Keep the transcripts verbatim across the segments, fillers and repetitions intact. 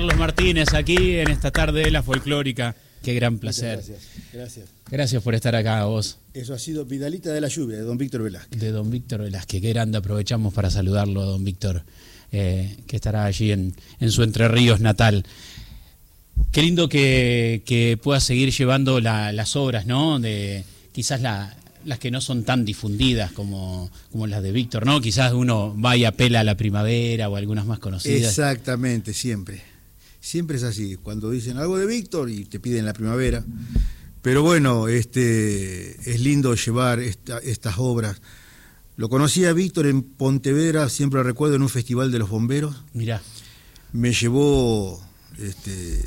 Carlos Martínez aquí en esta tarde de la folclórica. Qué gran placer. Muchas gracias, gracias. Gracias por estar acá, vos. Eso ha sido Vidalita de la Lluvia, de don Víctor Velázquez. De don Víctor Velázquez, qué grande. Aprovechamos para saludarlo a don Víctor, eh, que estará allí en, en su Entre Ríos natal. Qué lindo que, que pueda seguir llevando la, las obras, ¿no? De quizás la, las que no son tan difundidas como, como las de Víctor, ¿no? Quizás uno va y apela a la primavera o algunas más conocidas. Exactamente, siempre. Siempre es así. Cuando dicen algo de Víctor y te piden la primavera. Pero bueno, este es lindo llevar esta, estas obras. Lo conocí a Víctor en Pontevedra, siempre lo recuerdo, en un festival de los bomberos. Mirá. Me llevó este,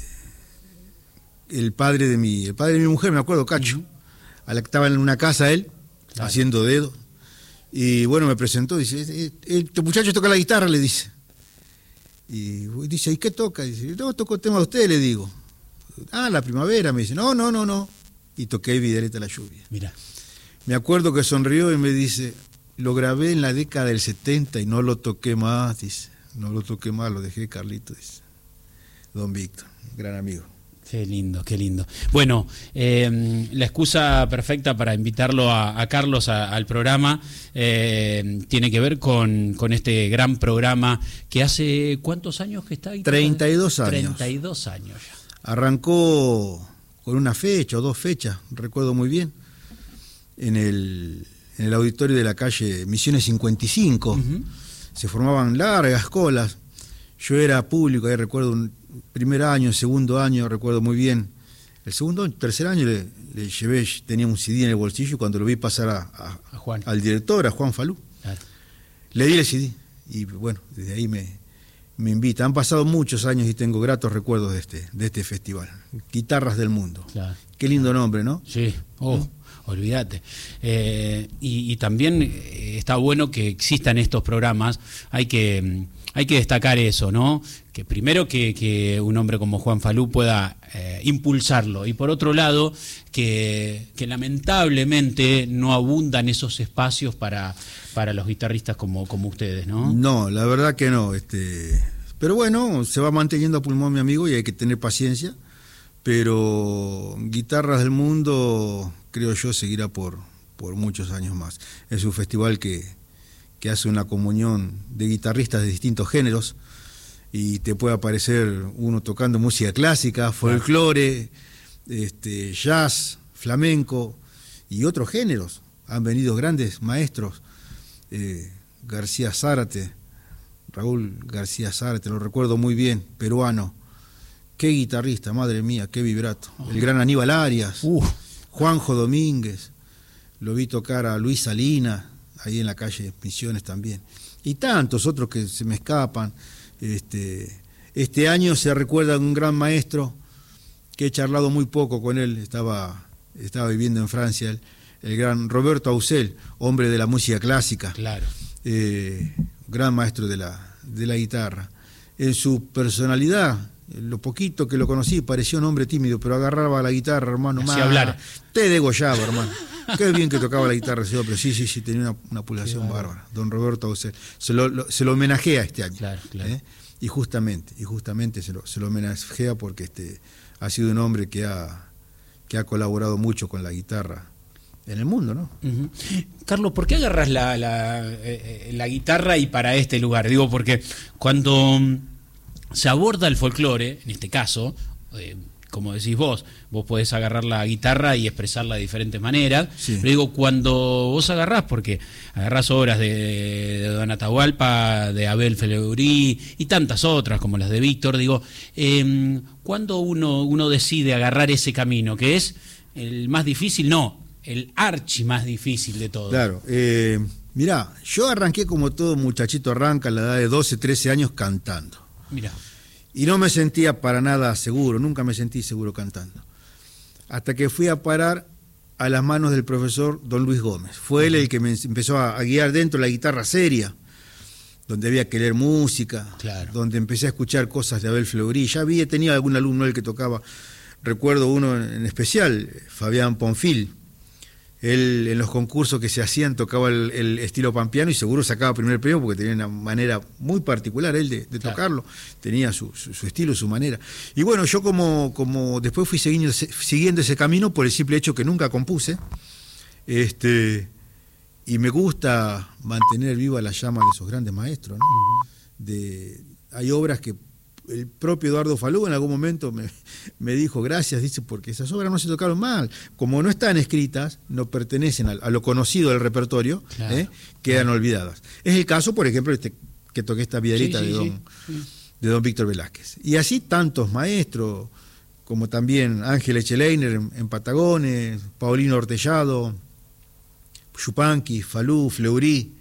el padre de mi, el padre de mi mujer, me acuerdo, Cacho. Uh-huh. A la que estaba en una casa él, claro, haciendo dedo. Y bueno, me presentó, dice, este muchacho toca la guitarra, le dice. Y dice, ¿y qué toca? Dice, no, toco el tema de usted, le digo. Ah, la primavera, me dice, no, no, no, no. Y toqué Vidalita de la Lluvia. Mira. Me acuerdo que sonrió y me dice, lo grabé en la década del setenta y no lo toqué más, dice. No lo toqué más, lo dejé, Carlito, dice. Don Víctor, gran amigo. Qué lindo, qué lindo. Bueno, eh, la excusa perfecta para invitarlo a, a Carlos a, al programa eh, tiene que ver con, con este gran programa que hace, ¿cuántos años que está ahí? treinta y dos años. treinta y dos años ya. Arrancó con una fecha o dos fechas, recuerdo muy bien, en el, en el auditorio de la calle Misiones cincuenta y cinco. Uh-huh. Se formaban largas colas. Yo era público, ahí recuerdo un primer año, segundo año, recuerdo muy bien. El segundo, tercer año le, le llevé, tenía un C D en el bolsillo y cuando lo vi pasar a, a, a Juan. al director, a Juan Falú, claro, le di el C D y bueno, desde ahí me, me invita. Han pasado muchos años y tengo gratos recuerdos de este, de este festival. Guitarras del Mundo. Claro. Qué lindo nombre, ¿no? Sí, oh. ¿Mm? Olvídate. Eh, y, y también eh, está bueno que existan estos programas. Hay que, hay que destacar eso, ¿no? Que primero que, que un hombre como Juan Falú pueda eh, impulsarlo. Y por otro lado, que, que lamentablemente no abundan esos espacios para, para los guitarristas como, como ustedes, ¿no? No, la verdad que no. Este, pero bueno, se va manteniendo a pulmón mi amigo y hay que tener paciencia. Pero Guitarras del Mundo, creo yo, seguirá por, por muchos años más. Es un festival que, que hace una comunión de guitarristas de distintos géneros y te puede aparecer uno tocando música clásica, folclore, este, jazz, flamenco y otros géneros. Han venido grandes maestros, eh, García Zárate, Raúl García Zárate, lo recuerdo muy bien, peruano. Qué guitarrista, madre mía, qué vibrato. El gran Aníbal Arias, uh. Juanjo Domínguez, lo vi tocar a Luis Salinas, ahí en la calle Misiones también. Y tantos otros que se me escapan. Este, este año se recuerda de un gran maestro que he charlado muy poco con él, estaba, estaba viviendo en Francia, el, el gran Roberto Ausel, hombre de la música clásica. Claro. Eh, gran maestro de la, de la guitarra. En su personalidad, lo poquito que lo conocí, parecía un hombre tímido, pero agarraba la guitarra, hermano. Hacía hablar. Te degollaba, hermano. Qué bien que tocaba la guitarra ese hombre. Sí, sí, sí, tenía una, una pulsación bárbara. Don Roberto Ausel. Se lo, lo, se lo homenajea este año. Claro, claro. ¿eh? Y justamente, y justamente se lo, se lo homenajea porque este, ha sido un hombre que ha, que ha colaborado mucho con la guitarra en el mundo, ¿no? Uh-huh. Carlos, ¿por qué agarras la, la, eh, la guitarra y para este lugar? Digo, porque cuando se aborda el folclore, en este caso, eh, como decís vos, vos podés agarrar la guitarra y expresarla de diferentes maneras, sí. Pero digo, cuando vos agarrás, porque agarrás obras de, de Don Atahualpa, de Abel Fleury y tantas otras como las de Víctor, digo, eh, ¿cuándo uno, uno decide agarrar ese camino, que es el más difícil? No, el archi más difícil de todo. Claro, eh, mirá, yo arranqué como todo muchachito arranca a la edad de doce, trece años cantando. Mirá. Y no me sentía para nada seguro, nunca me sentí seguro cantando. Hasta que fui a parar a las manos del profesor Don Luis Gómez. Fue él el que me empezó a guiar dentro de la guitarra seria, donde había que leer música, claro, donde empecé a escuchar cosas de Abel Fleury. Ya había tenido algún alumno él que tocaba, recuerdo uno en especial, Fabián Ponfil, Él en los concursos que se hacían tocaba el, el estilo pampeano y seguro sacaba primer premio porque tenía una manera muy particular él de, de claro. tocarlo, tenía su, su, su estilo, su manera. Y bueno, yo como, como después fui siguiendo, siguiendo ese camino por el simple hecho que nunca compuse, este, y me gusta mantener viva la llama de esos grandes maestros, ¿no? Uh-huh. de, hay obras que el propio Eduardo Falú en algún momento me, me dijo gracias, dice, porque esas obras no se tocaron mal. Como no están escritas, no pertenecen a, a lo conocido del repertorio, claro, ¿eh? quedan claro. olvidadas. Es el caso, por ejemplo, este, que toqué esta Vidarita sí, sí, de, don, sí, sí. de don Víctor Velázquez. Y así tantos maestros, como también Ángel Echeleiner en, en Patagones, Paulino Ortellado, Yupanqui, Falú, Fleury,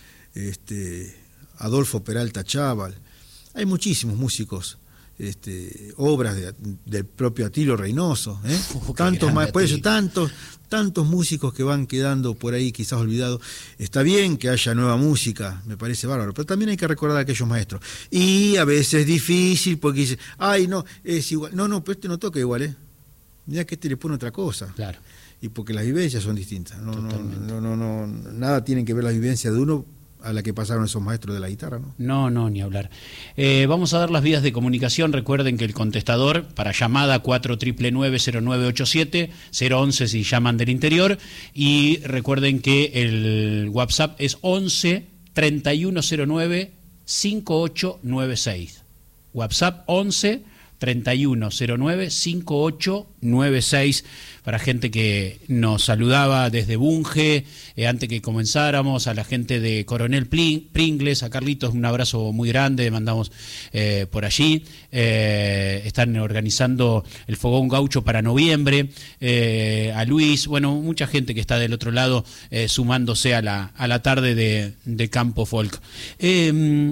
este, Adolfo Peralta Chaval. Hay muchísimos músicos, este, obras de, del propio Atilio Reynoso, ¿eh? oh, tantos más, por eso tantos, tantos músicos que van quedando por ahí quizás olvidados. Está bien que haya nueva música, me parece bárbaro, pero también hay que recordar a aquellos maestros. Y a veces es difícil porque dice, ay no, es igual, no, no, pero este no toca igual, ¿eh? Mirá que este le pone otra cosa. Claro. Y porque las vivencias son distintas, no, no, no, no, no, nada tienen que ver las vivencias de uno a la que pasaron esos maestros de la guitarra, ¿no? No, no, ni hablar. Eh, vamos a dar las vías de comunicación. Recuerden que el contestador para llamada cuatro nueve nueve cero nueve ocho siete, cero once si llaman del interior, y recuerden que el WhatsApp es once treinta y uno cero nueve cincuenta y ocho noventa y seis. WhatsApp once treinta y uno cero nueve cincuenta y ocho noventa y seis para gente que nos saludaba desde Bunge, eh, antes que comenzáramos, a la gente de Coronel Pringles, a Carlitos un abrazo muy grande, mandamos eh, por allí, eh, están organizando el Fogón Gaucho para noviembre, eh, a Luis, bueno, mucha gente que está del otro lado eh, sumándose a la, a la tarde de, de Campo Folk. Eh,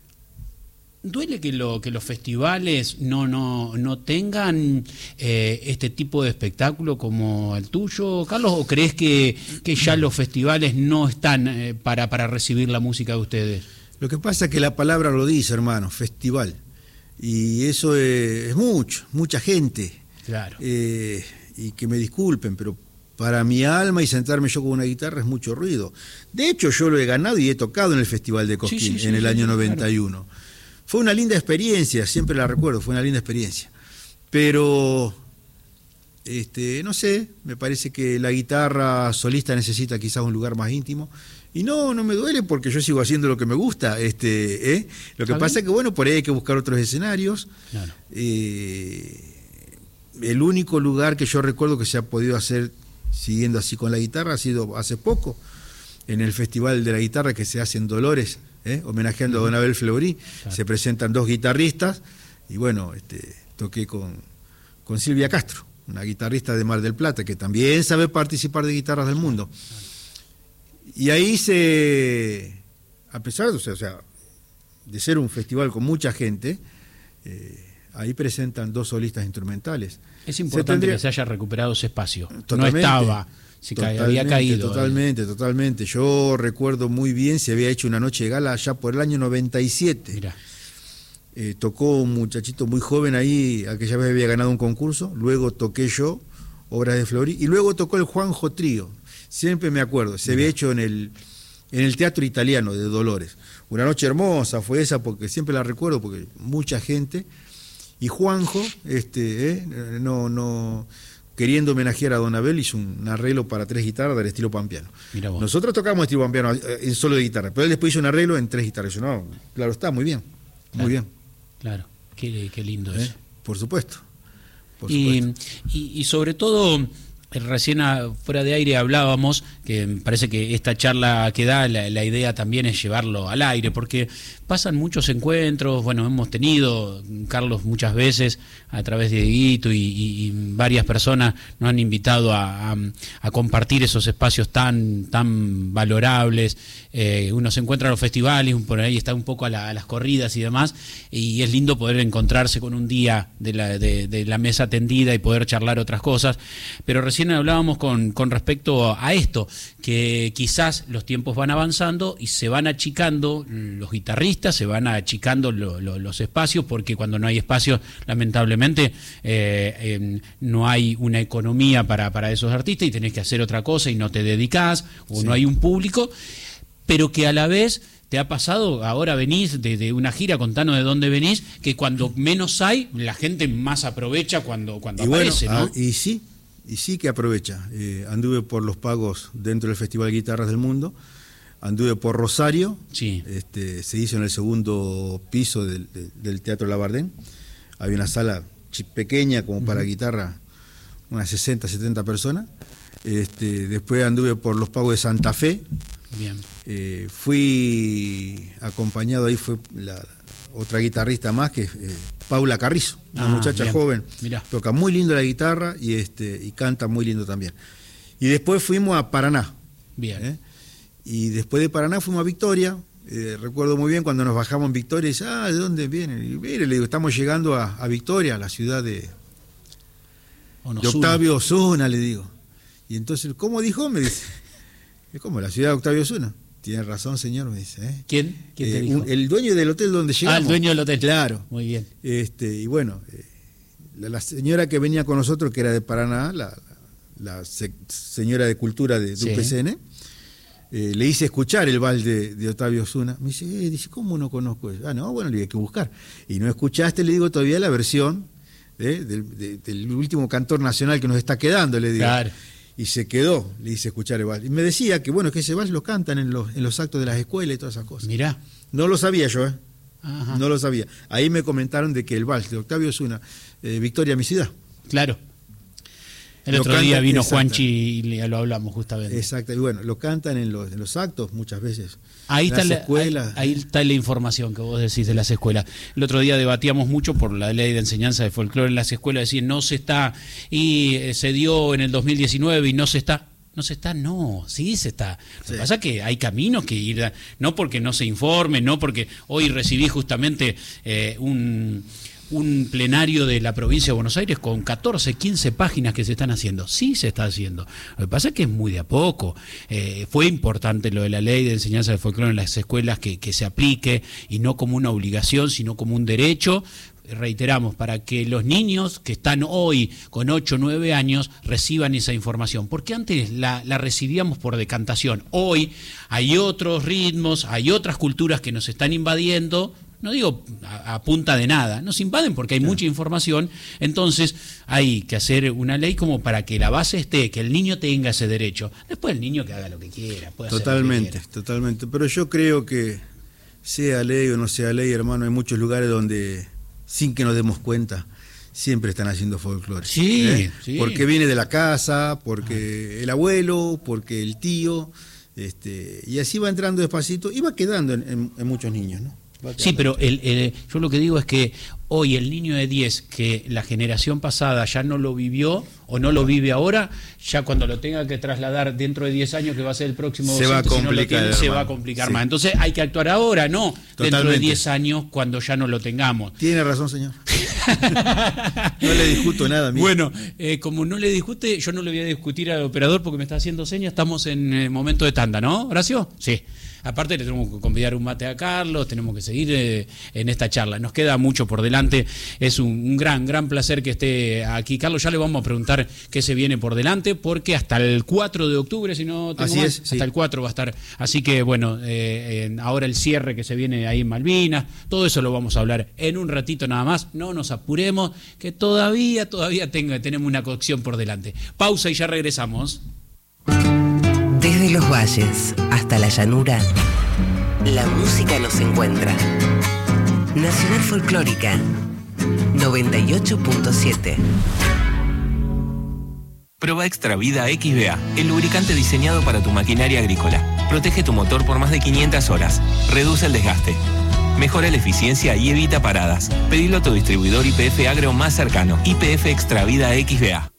¿Duele que, lo, que los festivales no, no, no tengan eh, este tipo de espectáculo como el tuyo, Carlos? ¿O crees que, que ya los festivales no están eh, para, para recibir la música de ustedes? Lo que pasa es que la palabra lo dice, hermano, festival. Y eso es, es mucho, mucha gente. Claro. Eh, y que me disculpen, pero para mi alma y sentarme yo con una guitarra es mucho ruido. De hecho, yo lo he ganado y he tocado en el Festival de Cosquín, sí, sí, sí, en el sí, año noventa y uno. Claro. Fue una linda experiencia, siempre la recuerdo, fue una linda experiencia. Pero, este, no sé, me parece que la guitarra solista necesita quizás un lugar más íntimo. Y no, no me duele porque yo sigo haciendo lo que me gusta. Este, ¿eh? Lo que pasa es que, bueno, por ahí hay que buscar otros escenarios. Claro. Eh, el único lugar que yo recuerdo que se ha podido hacer siguiendo así con la guitarra ha sido hace poco, en el Festival de la Guitarra que se hace en Dolores, ¿eh? homenajeando uh-huh. a Don Abel Fleury. Claro. Se presentan dos guitarristas y bueno, este, toqué con, con Silvia Castro, una guitarrista de Mar del Plata que también sabe participar de Guitarras del Mundo. Y ahí se, a pesar de, o sea, de ser un festival con mucha gente, eh, ahí presentan dos solistas instrumentales. Es importante se tendría... que se haya recuperado ese espacio. Totalmente. No estaba... Sí, había caído. Totalmente, eh. totalmente. Yo recuerdo muy bien, se había hecho una noche de gala allá por el año noventa y siete. Mirá. Eh, tocó un muchachito muy joven ahí, aquella vez había ganado un concurso, luego toqué yo, obras de Fleury, y luego tocó el Juanjo Trío. Siempre me acuerdo, se Mirá. había hecho en el, en el Teatro Italiano de Dolores. Una noche hermosa fue esa, porque siempre la recuerdo, porque mucha gente. Y Juanjo, este, eh, no, no... queriendo homenajear a Don Abel, hizo un arreglo para tres guitarras del estilo pampeano. Nosotros tocamos estilo pampeano en solo de guitarra, pero él después hizo un arreglo en tres guitarras. Yo, no, claro está, muy bien, claro, muy bien. Claro, qué, qué lindo ¿Eh? eso. Por supuesto. Por y, supuesto. Y, y sobre todo, recién a, fuera de aire hablábamos, que me parece que esta charla que da, la, la idea también es llevarlo al aire, porque pasan muchos encuentros, bueno, hemos tenido, Carlos, muchas veces, a través de Dieguito y, y, y varias personas nos han invitado a, a, a compartir esos espacios tan, tan valorables. Eh, uno se encuentra en los festivales, por ahí está un poco a, la, a las corridas y demás, y es lindo poder encontrarse con un día de la, de, de la mesa tendida y poder charlar otras cosas, pero recién recién hablábamos con, con respecto a esto, que quizás los tiempos van avanzando y se van achicando los guitarristas, se van achicando lo, lo, los espacios, porque cuando no hay espacios, lamentablemente, eh, eh, no hay una economía para, para esos artistas y tenés que hacer otra cosa y no te dedicás, o sí. no hay un público, pero que a la vez... ¿Te ha pasado? Ahora venís de, de una gira, contanos de dónde venís, que cuando menos hay, la gente más aprovecha cuando, cuando y aparece, bueno, ¿no? Y sí, y sí que aprovecha. Eh, anduve por los pagos dentro del Festival Guitarras del Mundo, anduve por Rosario, sí. este, se hizo en el segundo piso del, del, del Teatro Labardén, había una sala pequeña como para uh-huh. guitarra, unas sesenta, setenta personas. Este, después anduve por los pagos de Santa Fe. Bien. Eh, fui acompañado, ahí fue la otra guitarrista más, que es eh, Paula Carrizo, una ah, muchacha bien. joven. Mirá. Toca muy lindo la guitarra y este y canta muy lindo también. Y después fuimos a Paraná. Bien. ¿eh? Y después de Paraná fuimos a Victoria. Eh, recuerdo muy bien cuando nos bajamos en Victoria y dice, ah, ¿de dónde vienen? Y mire, le digo, estamos llegando a, a Victoria, a la ciudad de, de Octavio Osuna, le digo. Y entonces, ¿cómo dijo? Me dice, es como la ciudad de Octavio Osuna. Tiene razón, señor, me dice. ¿eh? ¿Quién? ¿Quién te eh, dijo? Un, el dueño del hotel donde llegamos. Ah, el dueño del hotel. Claro. Muy bien. Este, y bueno, eh, la, la señora que venía con nosotros, que era de Paraná, la, la, la se, señora de Cultura de, de sí. U P C N, eh, le hice escuchar el vals de, de Octavio Osuna. Me dice, eh, dice, ¿cómo no conozco eso? Ah, no, bueno, le hay que buscar. Y no escuchaste, le digo, todavía la versión eh, del, de, del último cantor nacional que nos está quedando, le digo. Claro. Y se quedó, le hice escuchar el vals. Y me decía que bueno, que ese vals lo cantan en los, en los actos de las escuelas y todas esas cosas. Mirá. No lo sabía yo, ¿eh? Ajá. No lo sabía. Ahí me comentaron de que el vals de Octavio Osuna, eh, Victoria, mi ciudad. Claro. El lo otro cantan, día vino exacto. Juanchi y le, lo hablamos justamente. Exacto, y bueno, lo cantan en los, en los actos muchas veces. Ahí está, la, escuelas. Ahí, ahí está la información que vos decís de las escuelas. El otro día debatíamos mucho por la ley de enseñanza de folclore en las escuelas, decir no se está, y se dio en el dos mil diecinueve y no se está. No se está, no, sí se está. Lo sí. que pasa es que hay caminos que ir, no porque no se informe, no porque hoy recibí justamente eh, un, un plenario de la provincia de Buenos Aires con catorce, quince páginas que se están haciendo. Sí se está haciendo. Lo que pasa es que es muy de a poco. Eh, fue importante lo de la ley de enseñanza de folclore en las escuelas que, que se aplique, y no como una obligación, sino como un derecho. Reiteramos, para que los niños que están hoy con ocho o nueve años reciban esa información, porque antes la, la recibíamos por decantación. Hoy hay otros ritmos, hay otras culturas que nos están invadiendo, no digo a, a punta de nada, nos invaden porque hay claro. mucha información, entonces hay que hacer una ley como para que la base esté, que el niño tenga ese derecho, después el niño que haga lo que quiera. Puede totalmente, hacer lo que quiera. Totalmente, pero yo creo que sea ley o no sea ley, hermano, hay muchos lugares donde sin que nos demos cuenta, siempre están haciendo folclore. Sí, ¿eh? sí. Porque viene de la casa, porque ah. el abuelo, porque el tío, este, y así va entrando despacito y va quedando en, en, en muchos niños, ¿no? Sí, pero el, el, yo lo que digo es que hoy el niño de diez, que la generación pasada ya no lo vivió o no lo vive ahora, ya cuando lo tenga que trasladar dentro de diez años, que va a ser el próximo se docente, va a si no lo tiene, complicar, se va a complicar sí. más. Entonces hay que actuar ahora, no Totalmente. Dentro de diez años cuando ya no lo tengamos. Tiene razón, señor. No le discuto nada. Mira. Bueno, eh, como no le discute, yo no le voy a discutir al operador porque me está haciendo señas. Estamos en eh, momento de tanda, ¿no, Horacio? Sí. Aparte le tenemos que convidar un mate a Carlos, tenemos que seguir eh, en esta charla. Nos queda mucho por delante, es un, un gran, gran placer que esté aquí. Carlos, ya le vamos a preguntar qué se viene por delante, porque hasta el cuatro de octubre, si no tengo Así mal, es, hasta sí. el cuatro va a estar. Así que bueno, eh, eh, ahora el cierre que se viene ahí en Malvinas, todo eso lo vamos a hablar en un ratito nada más. No nos apuremos, que todavía, todavía tenga, tenemos una cocción por delante. Pausa y ya regresamos. Desde los valles hasta la llanura, la música nos encuentra. Nacional Folclórica noventa y ocho punto siete. Prueba Extra Vida X B A, el lubricante diseñado para tu maquinaria agrícola. Protege tu motor por más de quinientas horas. Reduce el desgaste. Mejora la eficiencia y evita paradas. Pedilo a tu distribuidor Y P F Agro más cercano. Y P F Extra Vida X B A.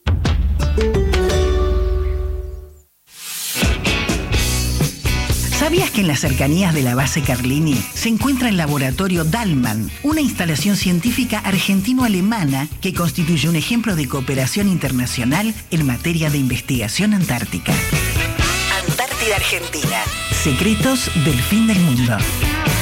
¿Sabías que en las cercanías de la base Carlini se encuentra el laboratorio Dalman, una instalación científica argentino-alemana que constituye un ejemplo de cooperación internacional en materia de investigación antártica? Antártida Argentina. Secretos del fin del mundo.